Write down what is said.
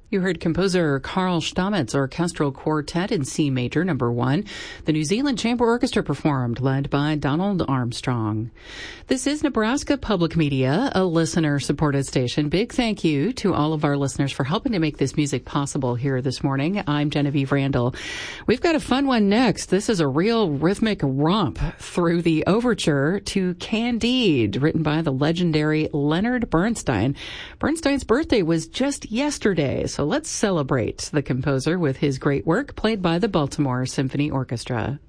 You heard composer Carl Stamets Orchestral Quartet in C Major, number 1. The New Zealand Chamber Orchestra performed, led by Donald Armstrong. This is Nebraska Public Media, a listener-supported station. Big thank you to all of our listeners for helping to make this music possible here this morning. I'm Genevieve Randall. We've got a fun one next. This is a real rhythmic romp through the overture to Candide, written by the legendary Leonard Bernstein. Bernstein's birthday was just yesterday, so let's celebrate the composer with his great work played by the Baltimore Symphony Orchestra.